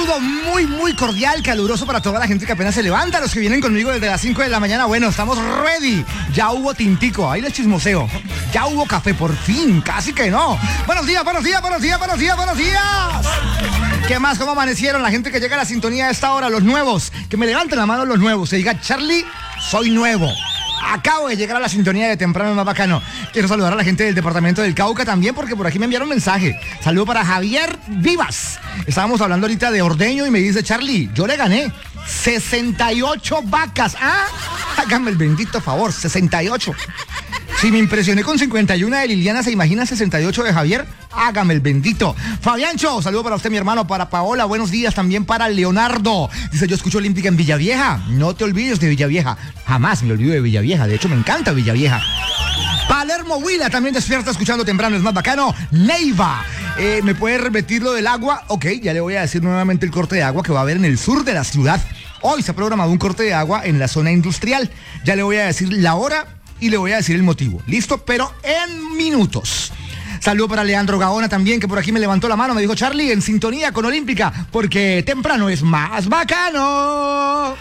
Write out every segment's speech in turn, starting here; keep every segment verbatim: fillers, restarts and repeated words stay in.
saludo muy, muy cordial, caluroso para toda la gente que apenas se levanta, los que vienen conmigo desde las cinco de la mañana. Bueno, estamos ready. Ya hubo tintico, ahí les chismoseo. Ya hubo café, por fin, casi que no. Buenos días, buenos días, buenos días, buenos días, buenos días. ¿Qué más? ¿Cómo amanecieron? La gente que llega a la sintonía a esta hora, los nuevos. Que me levanten la mano los nuevos. Se diga, Charlie, soy nuevo. Acabo de llegar a la sintonía de Temprano es Más Bacano. Quiero saludar a la gente del departamento del Cauca también, porque por aquí me enviaron un mensaje. Saludo para Javier Vivas. Estábamos hablando ahorita de ordeño y me dice, Charlie, yo le gané sesenta y ocho vacas. ¿Ah? Hágame el bendito favor, sesenta y ocho. Si me impresioné con cincuenta y uno de Liliana, ¿se imagina sesenta y ocho de Javier? Hágame el bendito. Fabiancho, saludo para usted, mi hermano, para Paola, buenos días también para Leonardo. Dice, yo escucho Olímpica en Villavieja. No te olvides de Villavieja. Jamás me olvido de Villavieja. De hecho, me encanta Villavieja. Palermo Huila también despierta escuchando Temprano es Más Bacano. Neiva, eh, ¿me puede repetir lo del agua? Ok, ya le voy a decir nuevamente el corte de agua que va a haber en el sur de la ciudad. Hoy se ha programado un corte de agua en la zona industrial. Ya le voy a decir la hora y le voy a decir el motivo. ¿Listo? Pero en minutos. Saludo para Leandro Gaona también, que por aquí me levantó la mano. Me dijo, Charlie, en sintonía con Olímpica, porque temprano es más bacano.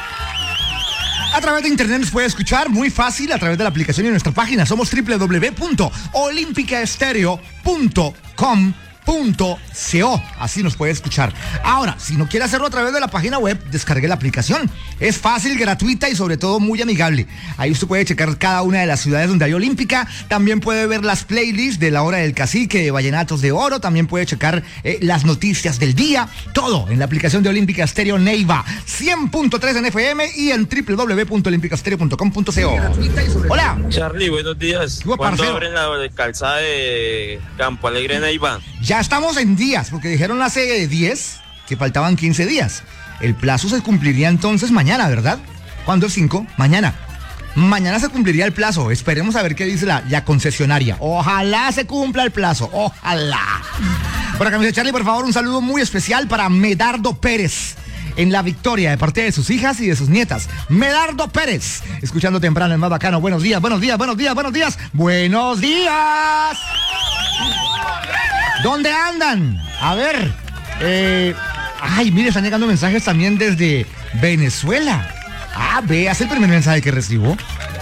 A través de internet nos puede escuchar muy fácil a través de la aplicación y nuestra página. Somos doble u doble u doble u punto olímpica estéreo punto com punto co. Así nos puede escuchar. Ahora, si no quiere hacerlo a través de la página web, descargue la aplicación. Es fácil, gratuita y sobre todo muy amigable. Ahí usted puede checar cada una de las ciudades donde hay Olímpica. También puede ver las playlists de la hora del cacique, de Vallenatos de Oro. También puede checar eh, las noticias del día. Todo en la aplicación de Olímpica Estéreo Neiva. cien punto tres en F M y en doble u doble u doble u punto olímpica estéreo punto com punto co. Hola. Charlie, buenos días. ¿Cuándo abren la calzada de Campo Alegre Neiva? Ya estamos en días, porque dijeron hace diez que faltaban quince días. El plazo se cumpliría entonces mañana, ¿verdad? ¿Cuándo es cinco? Mañana. Mañana se cumpliría el plazo. Esperemos a ver qué dice la, la concesionaria. Ojalá se cumpla el plazo. Ojalá. Por acá me dice Charlie, por favor, un saludo muy especial para Medardo Pérez en la victoria de parte de sus hijas y de sus nietas. Medardo Pérez, escuchando Temprano es Más Bacano. Buenos días, buenos días, buenos días, buenos días. Buenos días. ¿Dónde andan? A ver. Eh, ay, mire, están llegando mensajes también desde Venezuela. Ah, veas el primer mensaje que recibo.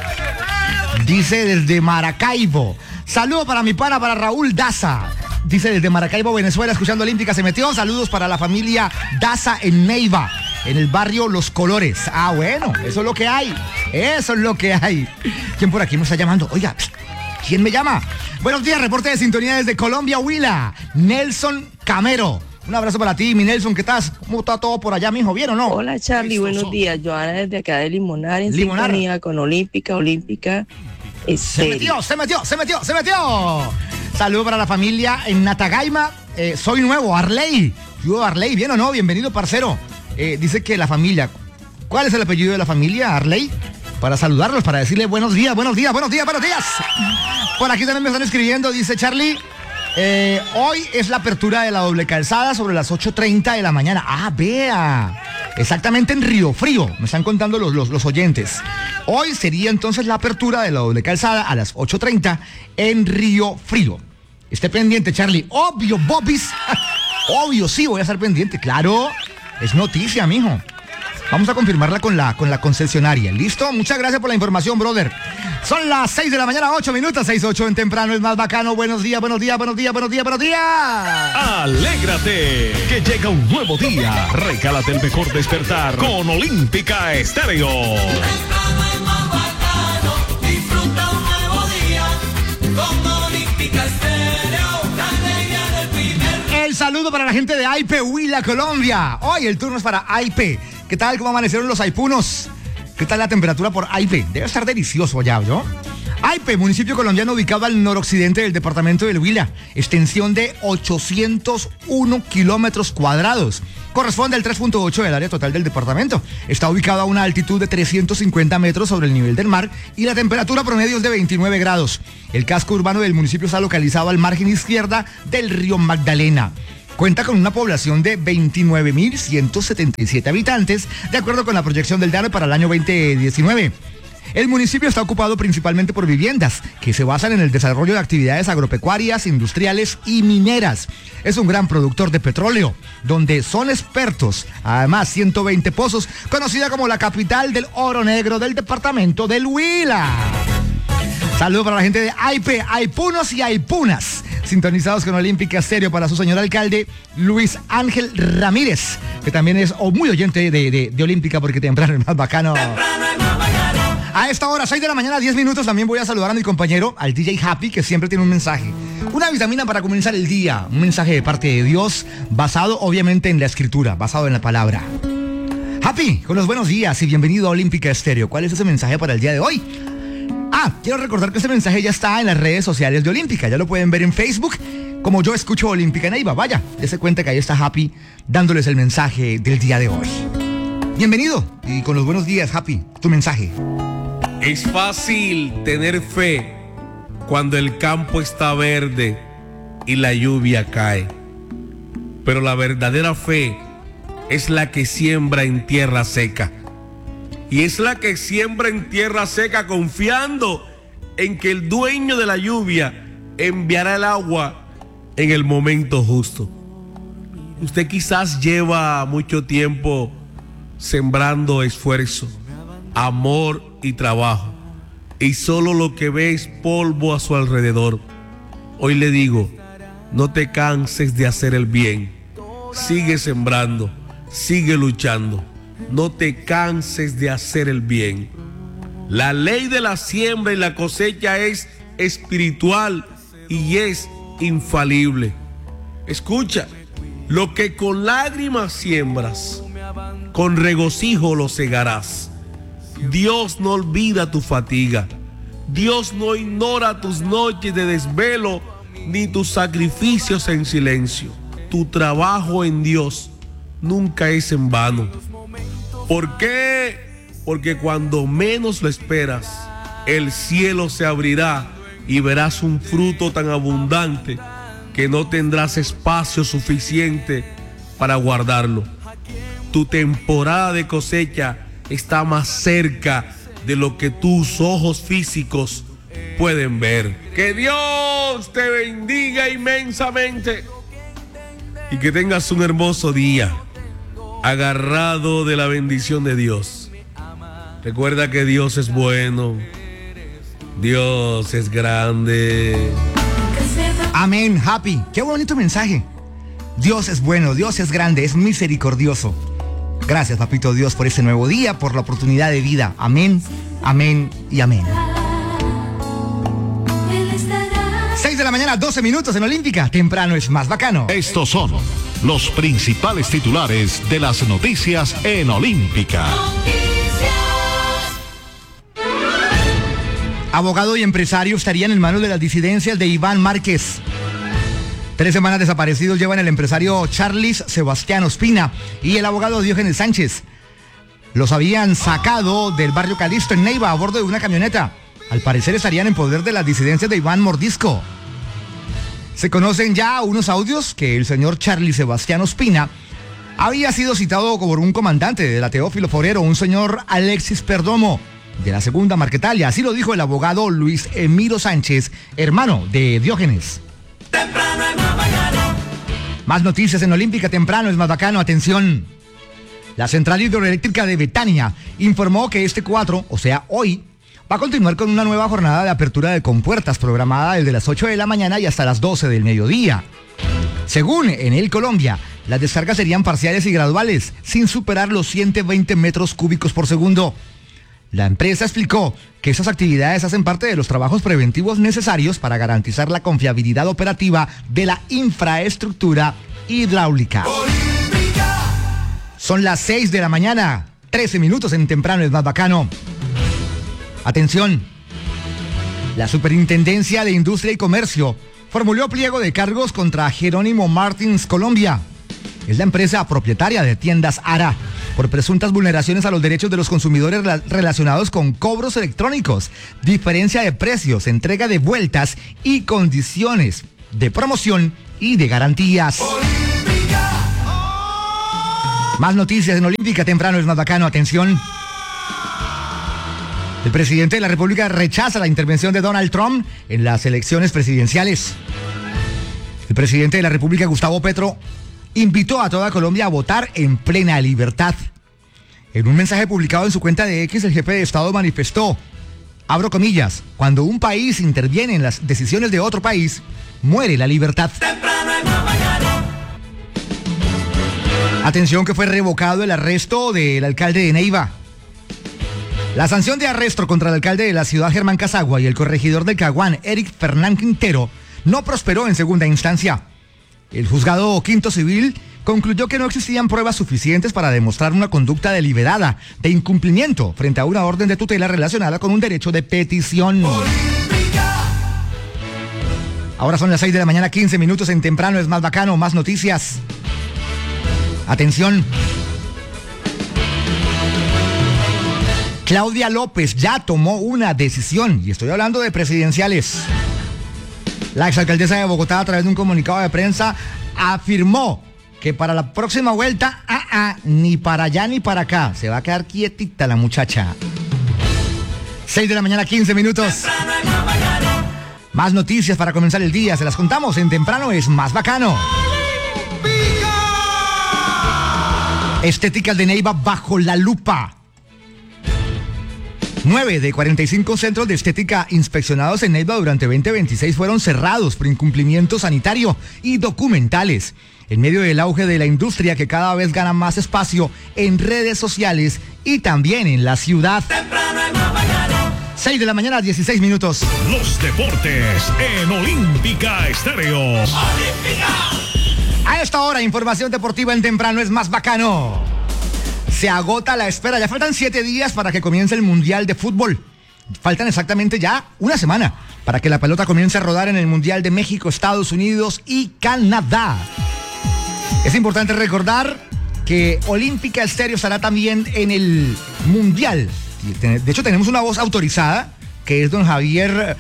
Dice desde Maracaibo. Saludo para mi pana, para Raúl Daza. Dice desde Maracaibo, Venezuela, escuchando Olímpica se metió. Saludos para la familia Daza en Neiva, en el barrio Los Colores. Ah, bueno, eso es lo que hay. Eso es lo que hay. ¿Quién por aquí me está llamando? Oiga, ¿quién me llama? Buenos días, reporte de sintonía desde Colombia, Huila. Nelson Camero. Un abrazo para ti, mi Nelson, ¿qué estás? ¿Cómo está todo por allá, mijo? ¿Bien o no? Hola, Charlie, Eso, buenos so. días. Joana desde acá de Limonar, en Limonar. sintonía con Olímpica, Olímpica. Se metió, se metió, se metió, se metió. Saludo para la familia en Natagaima. Eh, soy nuevo, Arley. Yo, Arley, ¿bien o no? Bienvenido, parcero. Eh, dice que la familia... ¿Cuál es el apellido de la familia, Arley? Para saludarlos, para decirle buenos días, buenos días, buenos días, buenos días. Por aquí también me están escribiendo, dice Charlie, eh, hoy es la apertura de la doble calzada sobre las ocho treinta de la mañana. Ah, vea, exactamente en Río Frío, me están contando los, los, los oyentes. Hoy sería entonces la apertura de la doble calzada a las ocho treinta en Río Frío. Esté pendiente, Charlie. Obvio, Bobis. Obvio, sí, voy a estar pendiente, claro. Es noticia, mijo. Vamos a confirmarla con la, con la concesionaria. ¿Listo? Muchas gracias por la información, brother. Son las seis de la mañana, ocho minutos, seis ocho en Temprano es Más Bacano. Buenos días, buenos días, buenos días, buenos días, buenos días. Alégrate, que llega un nuevo día. Regálate el mejor despertar con Olímpica Estéreo. Temprano es más bacano, disfruta un nuevo día con Olímpica Estéreo, la alegría del primer. El saludo para la gente de Aipe, Huila, Colombia. Hoy el turno es para Aipe. ¿Qué tal? ¿Cómo amanecieron los aipunos? ¿Qué tal la temperatura por Aipe? Debe estar delicioso allá, ¿no? Aipe, municipio colombiano ubicado al noroccidente del departamento del Huila. Extensión de ochocientos uno kilómetros cuadrados. Corresponde al tres punto ocho del área total del departamento. Está ubicado a una altitud de trescientos cincuenta metros sobre el nivel del mar y la temperatura promedio es de veintinueve grados. El casco urbano del municipio está localizado al margen izquierda del río Magdalena. Cuenta con una población de veintinueve mil ciento setenta y siete habitantes, de acuerdo con la proyección del D A N E para el año veinte diecinueve. El municipio está ocupado principalmente por viviendas que se basan en el desarrollo de actividades agropecuarias, industriales y mineras. Es un gran productor de petróleo, donde son expertos. Además, ciento veinte pozos, conocida como la capital del oro negro del departamento del Huila. Saludos para la gente de Aipe, Aipunos y Aipunas, sintonizados con Olímpica Estéreo, para su señor alcalde Luis Ángel Ramírez, que también es o muy oyente de, de, de Olímpica, porque temprano es más bacano. Temprano es más bacano. A esta hora, seis de la mañana, diez minutos, también voy a saludar a mi compañero, al D J Happy, que siempre tiene un mensaje. Una vitamina para comenzar el día, un mensaje de parte de Dios, basado obviamente en la escritura, basado en la palabra. Happy, con los buenos días y bienvenido a Olímpica Estéreo. ¿Cuál es ese mensaje para el día de hoy? Ah, quiero recordar que este mensaje ya está en las redes sociales de Olímpica. Ya lo pueden ver en Facebook, como Yo Escucho Olímpica Neiva. Vaya, dése cuenta que ahí está Happy dándoles el mensaje del día de hoy. Bienvenido y con los buenos días, Happy, tu mensaje. Es fácil tener fe cuando el campo está verde y la lluvia cae. Pero la verdadera fe es la que siembra en tierra seca. Y es la que siembra en tierra seca confiando en que el dueño de la lluvia enviará el agua en el momento justo. Usted quizás lleva mucho tiempo sembrando esfuerzo, amor y trabajo, y solo lo que ve es polvo a su alrededor. Hoy le digo, no te canses de hacer el bien. Sigue sembrando, sigue luchando. No te canses de hacer el bien. La ley de la siembra y la cosecha es espiritual y es infalible. Escucha, lo que con lágrimas siembras, con regocijo lo segarás. Dios no olvida tu fatiga. Dios no ignora tus noches de desvelo ni tus sacrificios en silencio. Tu trabajo en Dios nunca es en vano. ¿Por qué? Porque cuando menos lo esperas, el cielo se abrirá y verás un fruto tan abundante que no tendrás espacio suficiente para guardarlo. Tu temporada de cosecha está más cerca de lo que tus ojos físicos pueden ver. Que Dios te bendiga inmensamente y que tengas un hermoso día, agarrado de la bendición de Dios. Recuerda que Dios es bueno, Dios es grande. Amén, Happy. Qué bonito mensaje. Dios es bueno, Dios es grande, es misericordioso. Gracias, papito Dios, por este nuevo día, por la oportunidad de vida. Amén, amén y amén. seis de la mañana, doce minutos en Olímpica. Temprano es más bacano. Estos son los principales titulares de las noticias en Olímpica. Abogado y empresario estarían en manos de las disidencias de Iván Márquez. Tres semanas desaparecidos llevan el empresario Charlis Sebastián Ospina y el abogado Diógenes Sánchez. Los habían sacado del barrio Calixto en Neiva a bordo de una camioneta. Al parecer estarían en poder de las disidencias de Iván Mordisco. Se conocen ya unos audios que el señor Charlis Sebastián Ospina había sido citado por un comandante de la Teófilo Forero, un señor Alexis Perdomo, de la segunda Marquetalia. Así lo dijo el abogado Luis Emiro Sánchez, hermano de Diógenes. Temprano es más bacano. Más noticias en Olímpica. Temprano es más bacano. Atención. La central hidroeléctrica de Betania informó que este cuatro, o sea hoy, va a continuar con una nueva jornada de apertura de compuertas programada desde las ocho de la mañana y hasta las doce del mediodía. Según Enel Colombia, las descargas serían parciales y graduales, sin superar los ciento veinte metros cúbicos por segundo. La empresa explicó que esas actividades hacen parte de los trabajos preventivos necesarios para garantizar la confiabilidad operativa de la infraestructura hidráulica. Olímpica. Son las seis de la mañana, trece minutos en Temprano es más bacano. Atención. La Superintendencia de Industria y Comercio formuló pliego de cargos contra Jerónimo Martins Colombia. Es la empresa propietaria de tiendas Ara por presuntas vulneraciones a los derechos de los consumidores relacionados con cobros electrónicos, diferencia de precios, entrega de vueltas y condiciones de promoción y de garantías. Olímpica. Más noticias en Olímpica. Temprano es más bacano. Atención. El presidente de la República rechaza la intervención de Donald Trump en las elecciones presidenciales. El presidente de la República, Gustavo Petro, invitó a toda Colombia a votar en plena libertad. En un mensaje publicado en su cuenta de X, el jefe de Estado manifestó, abro comillas, cuando un país interviene en las decisiones de otro país, muere la libertad. Atención que fue revocado el arresto del alcalde de Neiva. La sanción de arresto contra el alcalde de la ciudad, Germán Casagua, y el corregidor del Caguán, Eric Fernán Quintero, no prosperó en segunda instancia. El juzgado quinto civil concluyó que no existían pruebas suficientes para demostrar una conducta deliberada de incumplimiento frente a una orden de tutela relacionada con un derecho de petición. Ahora son las seis de la mañana, quince minutos en Temprano es más bacano, más noticias. Atención. Claudia López ya tomó una decisión, y estoy hablando de presidenciales. La exalcaldesa de Bogotá, a través de un comunicado de prensa, afirmó que para la próxima vuelta, ah, ah, ni para allá ni para acá, se va a quedar quietita la muchacha. seis de la mañana, quince minutos. Más noticias para comenzar el día, se las contamos en Temprano es más bacano. Estéticas de Neiva bajo la lupa. nueve de cuarenta y cinco centros de estética inspeccionados en Neiva durante veinte veintiséis fueron cerrados por incumplimiento sanitario y documentales, en medio del auge de la industria que cada vez gana más espacio en redes sociales y también en la ciudad. seis de la mañana, dieciséis minutos. Los deportes en Olímpica Estéreo. Olímpica. A esta hora, información deportiva en Temprano es más bacano. Se agota la espera, ya faltan siete días para que comience el Mundial de Fútbol. Faltan exactamente ya una semana para que la pelota comience a rodar en el Mundial de México, Estados Unidos y Canadá. Es importante recordar que Olímpica Estéreo estará también en el Mundial. De hecho, tenemos una voz autorizada, que es don Javier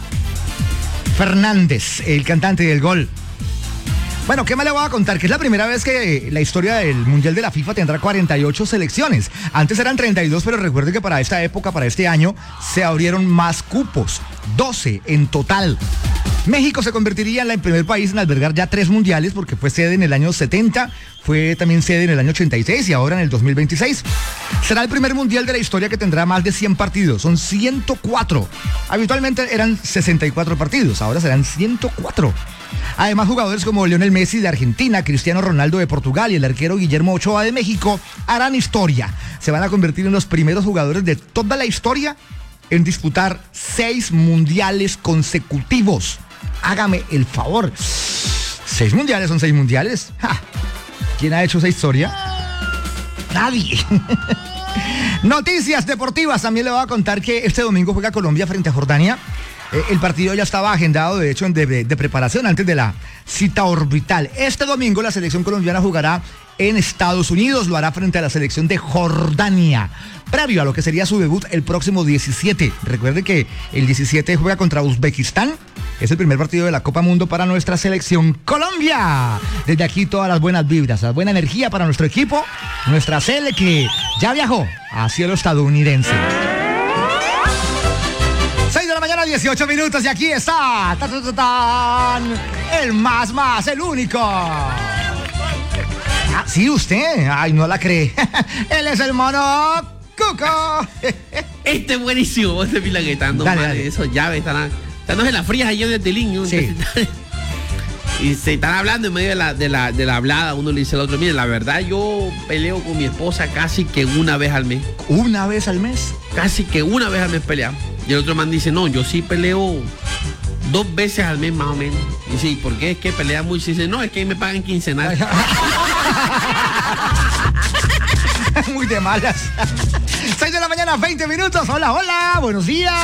Fernández, el cantante del gol. Bueno, ¿qué más le voy a contar? Que es la primera vez que la historia del Mundial de la FIFA tendrá cuarenta y ocho selecciones. Antes eran treinta y dos, pero recuerde que para esta época, para este año, se abrieron más cupos, doce en total. México se convertiría en el primer país en albergar ya tres mundiales, porque fue sede en el año setenta, fue también sede en el año ochenta y seis y ahora en el dos mil veintiséis. Será el primer mundial de la historia que tendrá más de cien partidos, son ciento cuatro. Habitualmente eran sesenta y cuatro partidos, ahora serán ciento cuatro. Además, jugadores como Lionel Messi de Argentina, Cristiano Ronaldo de Portugal y el arquero Guillermo Ochoa de México harán historia. Se van a convertir en los primeros jugadores de toda la historia en disputar seis mundiales consecutivos. Hágame el favor. ¿Seis mundiales son seis mundiales? ¡Ja! ¿Quién ha hecho esa historia? Nadie. Noticias deportivas. También le voy a contar que este domingo juega Colombia frente a Jordania. Eh, el partido ya estaba agendado, de hecho, de, de, de preparación antes de la cita orbital. Este domingo la selección colombiana jugará en Estados Unidos. Lo hará frente a la selección de Jordania, previo a lo que sería su debut el próximo diecisiete. Recuerde que el diecisiete juega contra Uzbekistán. Es el primer partido de la Copa Mundo para nuestra selección Colombia. Desde aquí todas las buenas vibras, la buena energía para nuestro equipo, nuestra Sele que ya viajó a cielo estadounidense. seis de la mañana, dieciocho minutos y aquí está ta, ta, ta, tan, el más más, el único. Ah, sí, usted. Ay, no la cree. Él es el mono Cuco. Este es buenísimo, este pila que está dando Dale, mal, dale. esos llaves están, están en las frías ahí desde el niño. Sí. Y se están hablando en medio de la, de la, de la hablada, uno le dice al otro, mire, la verdad yo peleo con mi esposa casi que una vez al mes. Una vez al mes. Casi que una vez al mes peleamos. Y el otro man dice, no, yo sí peleo dos veces al mes más o menos. Y dice, ¿y por qué es que pelea mucho? Y dice, no, es que ahí me pagan quincenal. Muy de malas. seis de la mañana, veinte minutos. Hola, hola, buenos días.